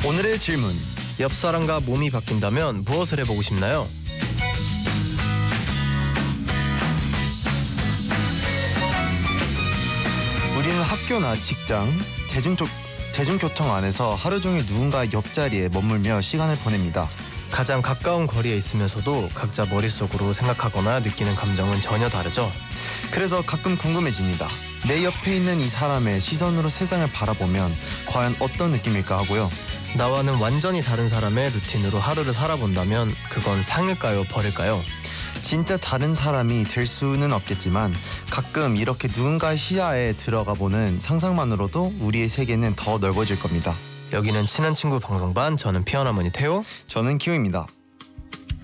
오늘의 질문. 옆 사람과 몸이 바뀐다면 무엇을 해보고 싶나요? 우리는 학교나 직장, 대중교통 안에서 하루 종일 누군가 옆자리에 머물며 시간을 보냅니다. 가장 가까운 거리에 있으면서도 각자 머릿속으로 생각하거나 느끼는 감정은 전혀 다르죠. 그래서 가끔 궁금해집니다. 내 옆에 있는 이 사람의 시선으로 세상을 바라보면 과연 어떤 느낌일까 하고요. 나와는 완전히 다른 사람의 루틴으로 하루를 살아본다면 그건 상일까요, 벌일까요? 진짜 다른 사람이 될 수는 없겠지만 가끔 이렇게 누군가의 시야에 들어가 보는 상상만으로도 우리의 세계는 더 넓어질 겁니다. 여기는 친한 친구 방송반, 저는 피어나머니 태호, 저는 키우입니다.